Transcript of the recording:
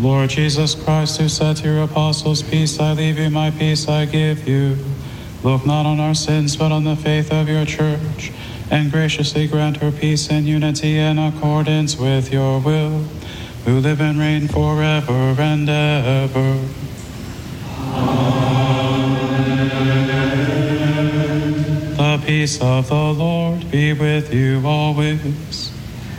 Lord Jesus Christ, who said to your apostles, "Peace I leave you, my peace I give you," look not on our sins, but on the faith of your church, and graciously grant her peace and unity in accordance with your will, who live and reign forever and ever. Amen. The peace of the Lord be with you always.